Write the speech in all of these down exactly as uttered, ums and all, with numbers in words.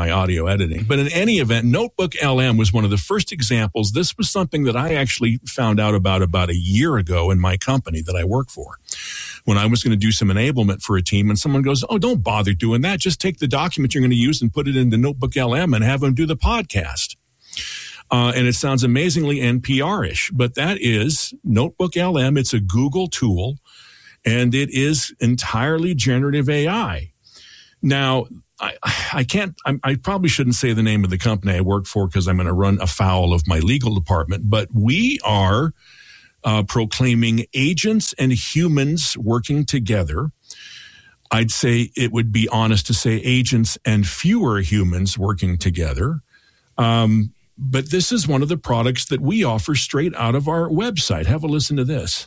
my audio editing. But in any event, Notebook L M was one of the first examples. This was something that I actually found out about about a year ago in my company that I work for, when I was going to do some enablement for a team, and someone goes, oh, don't bother doing that. Just take the document you're going to use and put it into Notebook L M and have them do the podcast. Uh, and it sounds amazingly N P R-ish, but that is Notebook L M. It's a Google tool, and it is entirely generative A I. Now, I, I can't, I, I probably shouldn't say the name of the company I work for because I'm going to run afoul of my legal department, but we are uh, proclaiming agents and humans working together. I'd say it would be honest to say agents and fewer humans working together. Um, But this is one of the products that we offer straight out of our website. Have a listen to this.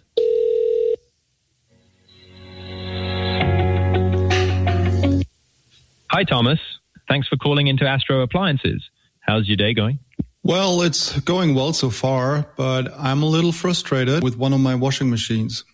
Hi, Thomas. Thanks for calling into Astro Appliances. How's your day going? Well, it's going well so far, but I'm a little frustrated with one of my washing machines.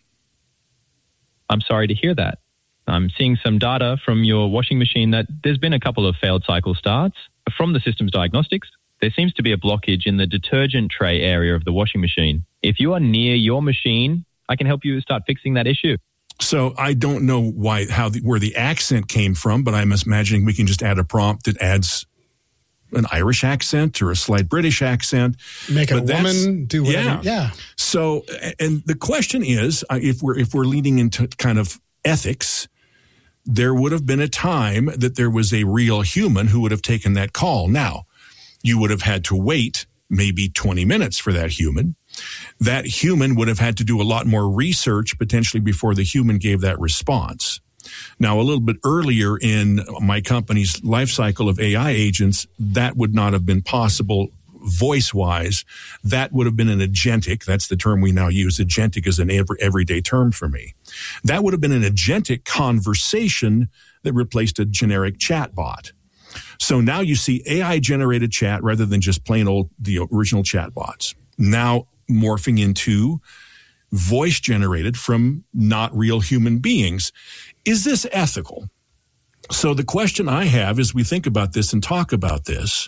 I'm sorry to hear that. I'm seeing some data from your washing machine that there's been a couple of failed cycle starts. From the system's diagnostics, there seems to be a blockage in the detergent tray area of the washing machine. If you are near your machine, I can help you start fixing that issue. So I don't know why, how the, where the accent came from, but I'm imagining we can just add a prompt that adds an Irish accent or a slight British accent. Make it a woman, do whatever. Yeah. yeah. So, and the question is, uh, if we're if we're leading into kind of ethics, there would have been a time that there was a real human who would have taken that call. Now, you would have had to wait maybe twenty minutes for that human. That human would have had to do a lot more research potentially before the human gave that response. Now, a little bit earlier in my company's life cycle of A I agents, that would not have been possible voice-wise. That would have been an agentic. That's the term we now use. Agentic is an every, everyday term for me. That would have been an agentic conversation that replaced a generic chatbot. So now you see A I-generated chat rather than just plain old the original chatbots. Now morphing into voice generated from not real human beings. Is this ethical? So the question I have as we think about this and talk about this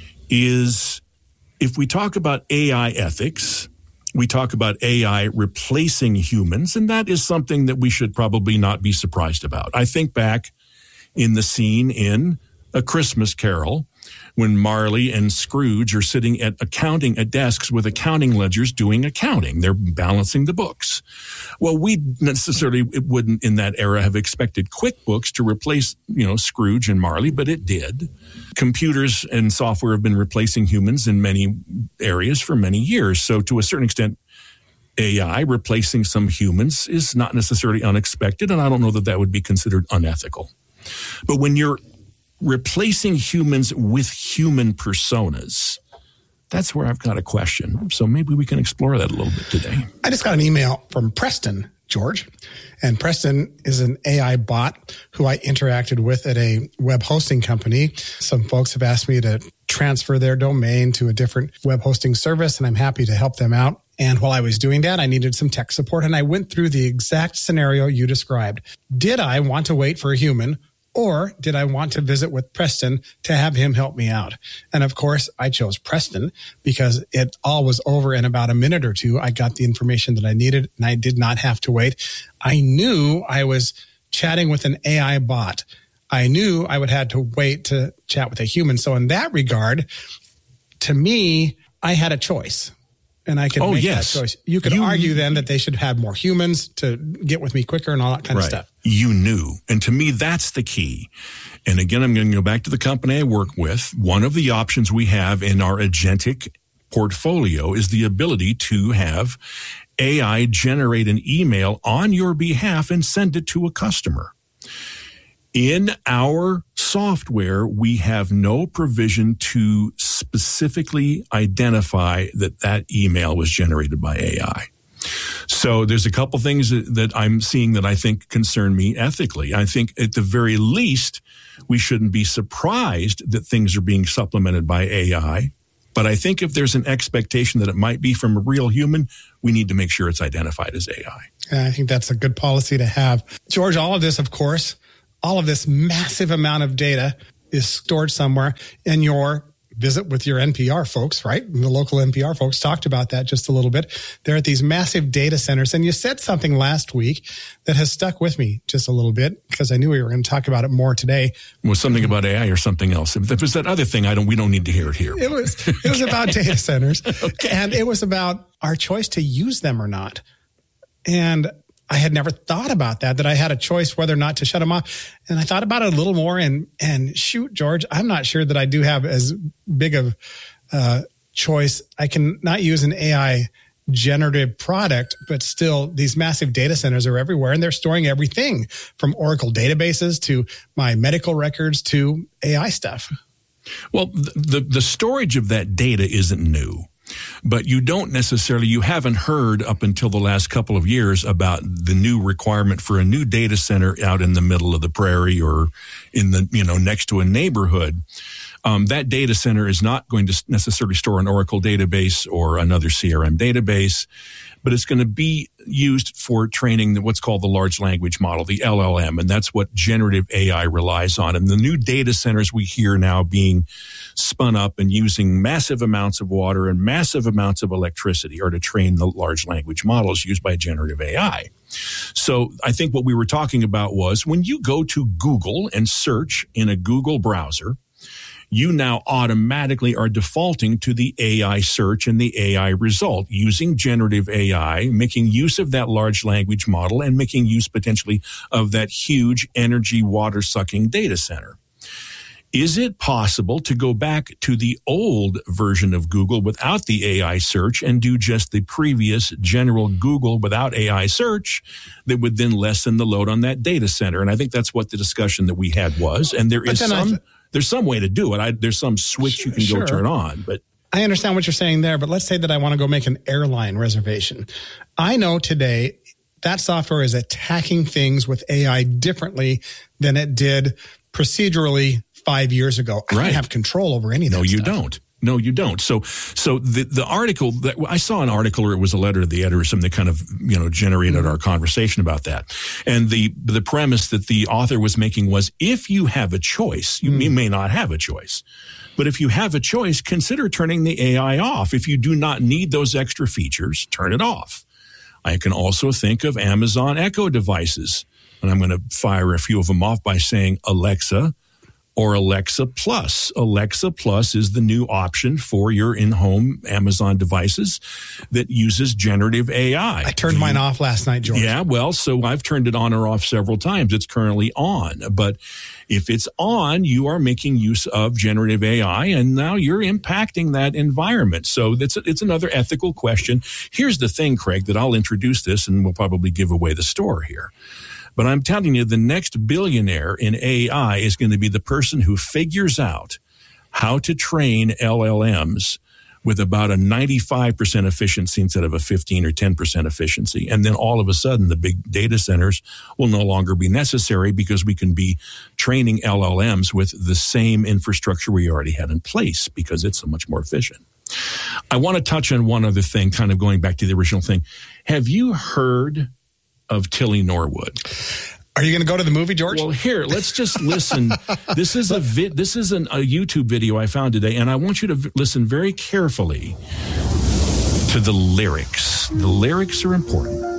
is, if we talk about A I ethics, we talk about A I replacing humans, and that is something that we should probably not be surprised about. I think back in the scene in A Christmas Carol, when Marley and Scrooge are sitting at accounting at desks with accounting ledgers doing accounting. They're balancing the books. Well, we necessarily it wouldn't in that era have expected QuickBooks to replace, you know, Scrooge and Marley, but it did. Computers and software have been replacing humans in many areas for many years. So to a certain extent, A I replacing some humans is not necessarily unexpected, and I don't know that that would be considered unethical. But when you're replacing humans with human personas, that's where I've got a question. So maybe we can explore that a little bit today. I just got an email from Preston, George. And Preston is an A I bot who I interacted with at a web hosting company. Some folks have asked me to transfer their domain to a different web hosting service, and I'm happy to help them out. And while I was doing that, I needed some tech support, and I went through the exact scenario you described. Did I want to wait for a human, or did I want to visit with Preston to have him help me out? And of course, I chose Preston because it all was over in about a minute or two. I got the information that I needed, and I did not have to wait. I knew I was chatting with an A I bot. I knew I would have to wait to chat with a human. So in that regard, to me, I had a choice. And I could oh, make yes. that choice. You could you, argue then that they should have more humans to get with me quicker and all that kind right. of stuff. You knew. And to me, that's the key. And again, I'm going to go back to the company I work with. One of the options we have in our agentic portfolio is the ability to have A I generate an email on your behalf and send it to a customer. In our software, we have no provision to specifically identify that that email was generated by A I. So there's a couple things that, that I'm seeing that I think concern me ethically. I think at the very least, we shouldn't be surprised that things are being supplemented by A I. But I think if there's an expectation that it might be from a real human, we need to make sure it's identified as A I. And I think that's a good policy to have. George, all of this, of course, all of this massive amount of data is stored somewhere in your visit with your N P R folks, right? The local N P R folks talked about that just a little bit. They're at these massive data centers. And you said something last week that has stuck with me just a little bit because I knew we were going to talk about it more today. Was something about A I or something else? If it was that other thing, I don't. We don't need to hear it here. It was, it was about data centers. Okay. And it was about our choice to use them or not. And I had never thought about that, that I had a choice whether or not to shut them off. And I thought about it a little more and, and shoot, George, I'm not sure that I do have as big of a uh, choice. I can not use an A I generative product, but still these massive data centers are everywhere and they're storing everything from Oracle databases to my medical records to A I stuff. Well, the, the storage of that data isn't new. But you don't necessarily, you haven't heard up until the last couple of years about the new requirement for a new data center out in the middle of the prairie or in the, you know, next to a neighborhood. Um, that data center is not going to necessarily store an Oracle database or another C R M database, but it's going to be used for training what's called the large language model, the L L M, and that's what generative A I relies on. And the new data centers we hear now being spun up and using massive amounts of water and massive amounts of electricity are to train the large language models used by generative A I. So I think what we were talking about was when you go to Google and search in a Google browser, you now automatically are defaulting to the A I search and the A I result using generative A I, making use of that large language model and making use potentially of that huge energy water sucking data center. Is it possible to go back to the old version of Google without the A I search and do just the previous general Google without A I search that would then lessen the load on that data center? And I think that's what the discussion that we had was. And there is some... Th- There's some way to do it. I, there's some switch you can sure. go turn on, but I understand what you're saying there. But let's say that I want to go make an airline reservation. I know today that software is attacking things with A I differently than it did procedurally five years ago. I right. don't have control over any of that No, you stuff. don't. No, you don't. So, so the, the article that I saw an article or it was a letter to the editor or something that kind of, you know, generated mm-hmm. our conversation about that. And the, the premise that the author was making was if you have a choice, you, mm-hmm. you may not have a choice, but if you have a choice, consider turning the A I off. If you do not need those extra features, turn it off. I can also think of Amazon Echo devices. And I'm going to fire a few of them off by saying Alexa, or Alexa Plus. Alexa Plus is the new option for your in-home Amazon devices that uses generative A I. I turned mine off last night, George. Yeah, well, so I've turned it on or off several times. It's currently on. But if it's on, you are making use of generative A I, and now you're impacting that environment. So it's, it's another ethical question. Here's the thing, Craig, that I'll introduce this, and we'll probably give away the store here. But I'm telling you, the next billionaire in A I is going to be the person who figures out how to train L L Ms with about a ninety-five percent efficiency instead of a fifteen or ten percent efficiency. And then all of a sudden, the big data centers will no longer be necessary because we can be training L L Ms with the same infrastructure we already had in place because it's so much more efficient. I want to touch on one other thing, kind of going back to the original thing. Have you heard of Tilly Norwood? Are you going to go to the movie, George? Well, here, let's just listen. This is a vi- this is an, a YouTube video I found today, and I want you to v- listen very carefully to the lyrics. The lyrics are important.